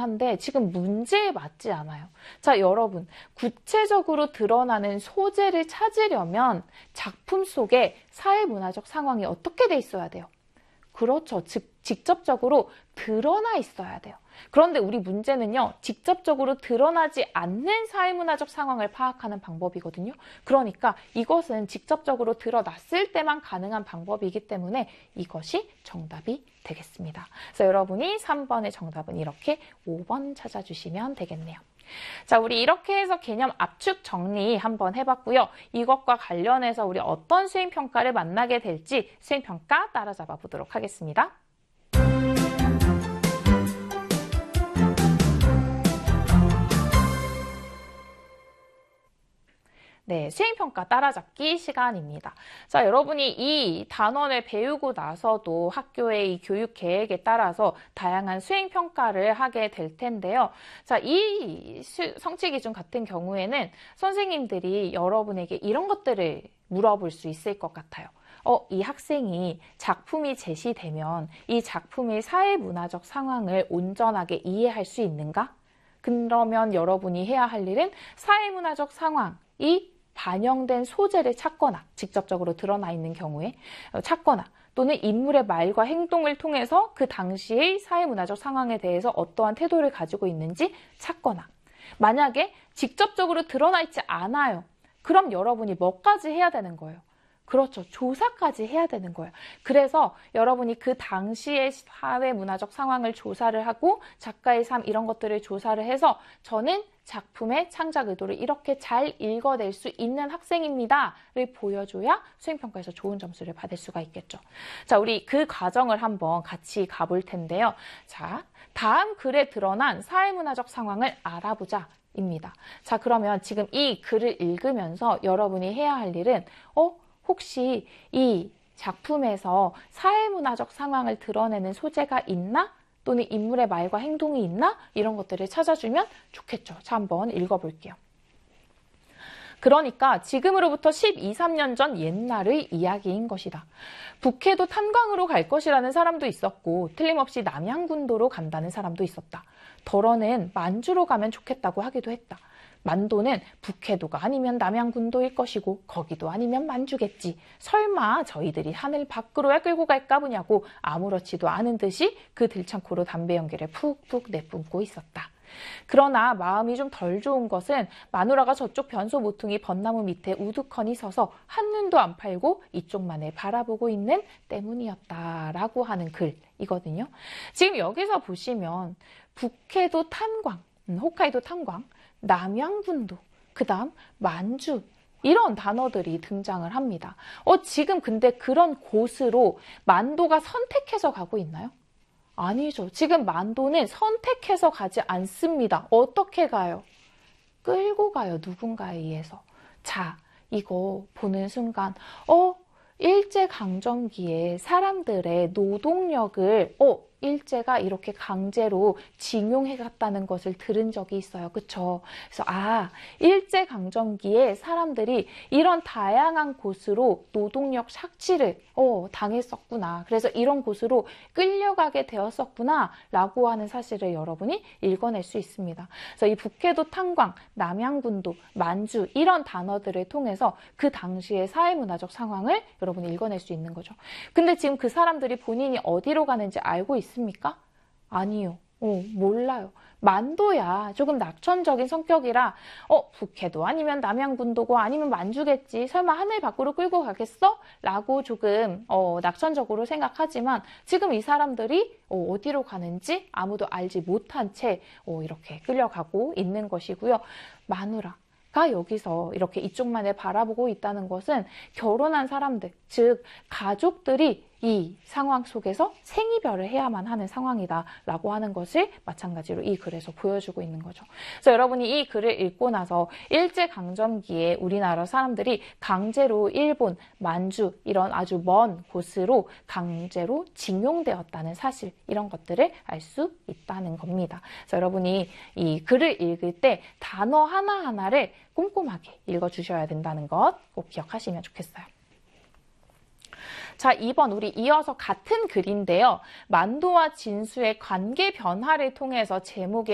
한데 지금 문제에 맞지 않아요. 자, 여러분, 구체적으로 드러나는 소재를 찾으려면 작품 속에 사회문화적 상황이 어떻게 돼 있어야 돼요? 그렇죠. 즉, 직접적으로 드러나 있어야 돼요. 그런데 우리 문제는요, 직접적으로 드러나지 않는 사회문화적 상황을 파악하는 방법이거든요. 그러니까 이것은 직접적으로 드러났을 때만 가능한 방법이기 때문에 이것이 정답이 되겠습니다. 그래서 여러분이 3번의 정답은 이렇게 5번 찾아주시면 되겠네요. 자, 우리 이렇게 해서 개념 압축 정리 한번 해봤고요. 이것과 관련해서 우리 어떤 수행평가를 만나게 될지 수행평가 따라잡아 보도록 하겠습니다. 네, 수행평가 따라잡기 시간입니다. 자, 여러분이 이 단원을 배우고 나서도 학교의 이 교육 계획에 따라서 다양한 수행평가를 하게 될 텐데요. 자, 이 성취기준 같은 경우에는 선생님들이 여러분에게 이런 것들을 물어볼 수 있을 것 같아요. 이 학생이 작품이 제시되면 이 작품의 사회문화적 상황을 온전하게 이해할 수 있는가? 그러면 여러분이 해야 할 일은 사회문화적 상황이 반영된 소재를 찾거나 직접적으로 드러나 있는 경우에 찾거나 또는 인물의 말과 행동을 통해서 그 당시의 사회문화적 상황에 대해서 어떠한 태도를 가지고 있는지 찾거나 만약에 직접적으로 드러나 있지 않아요. 그럼 여러분이 뭐까지 해야 되는 거예요? 그렇죠. 조사까지 해야 되는 거예요. 그래서 여러분이 그 당시의 사회문화적 상황을 조사를 하고 작가의 삶 이런 것들을 조사를 해서 저는 작품의 창작 의도를 이렇게 잘 읽어낼 수 있는 학생입니다를 보여줘야 수행평가에서 좋은 점수를 받을 수가 있겠죠. 자, 우리 그 과정을 한번 같이 가볼 텐데요. 자, 다음 글에 드러난 사회문화적 상황을 알아보자. 입니다. 자, 그러면 지금 이 글을 읽으면서 여러분이 해야 할 일은 혹시 이 작품에서 사회문화적 상황을 드러내는 소재가 있나? 또는 인물의 말과 행동이 있나? 이런 것들을 찾아주면 좋겠죠. 자, 한번 읽어볼게요. 그러니까 지금으로부터 12, 13년 전 옛날의 이야기인 것이다. 북해도 탄광으로 갈 것이라는 사람도 있었고 틀림없이 남양군도로 간다는 사람도 있었다. 덜어는 만주로 가면 좋겠다고 하기도 했다. 만도는 북해도가 아니면 남양군도일 것이고 거기도 아니면 만주겠지. 설마 저희들이 하늘 밖으로야 끌고 갈까 보냐고 아무렇지도 않은 듯이 그 들창코로 담배 연기를 푹푹 내뿜고 있었다. 그러나 마음이 좀 덜 좋은 것은 마누라가 저쪽 변소 모퉁이 벚나무 밑에 우두커니 서서 한눈도 안 팔고 이쪽만을 바라보고 있는 때문이었다라고 하는 글이거든요. 지금 여기서 보시면 북해도 탄광, 홋카이도 탄광, 남양군도, 그 다음 만주 이런 단어들이 등장을 합니다. 지금 근데 그런 곳으로 만도가 선택해서 가고 있나요? 아니죠. 지금 만도는 선택해서 가지 않습니다. 어떻게 가요? 끌고 가요. 누군가에 의해서. 자, 이거 보는 순간 일제강점기에 사람들의 노동력을 일제가 이렇게 강제로 징용해 갔다는 것을 들은 적이 있어요. 그쵸? 그래서 일제강점기에 사람들이 이런 다양한 곳으로 노동력 착취를 당했었구나. 그래서 이런 곳으로 끌려가게 되었었구나 라고 하는 사실을 여러분이 읽어낼 수 있습니다. 그래서 이 북해도 탄광, 남양군도, 만주 이런 단어들을 통해서 그 당시의 사회문화적 상황을 여러분이 읽어낼 수 있는 거죠. 근데 지금 그 사람들이 본인이 어디로 가는지 알고 있습니까? 아니요. 몰라요. 만도야 조금 낙천적인 성격이라 북해도 아니면 남양군도고 아니면 만주겠지. 설마 하늘 밖으로 끌고 가겠어? 라고 조금 낙천적으로 생각하지만 지금 이 사람들이 어디로 가는지 아무도 알지 못한 채 이렇게 끌려가고 있는 것이고요. 마누라가 여기서 이렇게 이쪽만을 바라보고 있다는 것은 결혼한 사람들, 즉 가족들이 이 상황 속에서 생이별을 해야만 하는 상황이다라고 하는 것을 마찬가지로 이 글에서 보여주고 있는 거죠. 그래서 여러분이 이 글을 읽고 나서 일제강점기에 우리나라 사람들이 강제로 일본, 만주 이런 아주 먼 곳으로 강제로 징용되었다는 사실 이런 것들을 알 수 있다는 겁니다. 그래서 여러분이 이 글을 읽을 때 단어 하나하나를 꼼꼼하게 읽어주셔야 된다는 것 꼭 기억하시면 좋겠어요. 자, 2번 우리 이어서 같은 글인데요. 만도와 진수의 관계 변화를 통해서 제목의